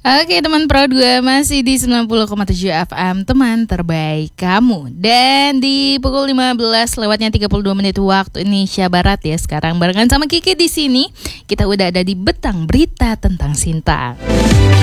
Oke teman Pro 2 masih di 90,7 FM, teman terbaik kamu. Dan di pukul 15 lewatnya 32 menit waktu Indonesia Barat ya. Sekarang barengan sama Kiki di sini. Kita udah ada di Betang Berita tentang Sinta.